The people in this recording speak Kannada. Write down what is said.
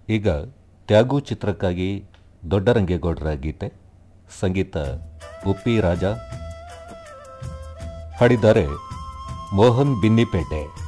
ಈಗ ತ್ಯಾಗು ಚಿತ್ರಕ್ಕಾಗಿ ದೊಡ್ಡರಂಗೇಗೌಡರ ಗೀತೆ, ಸಂಗೀತ ಉಪ್ಪಿ ರಾಜ, ಹಾಡಿದ್ದಾರೆ ಮೋಹನ್ ಬಿನ್ನಿಪೇಟೆ.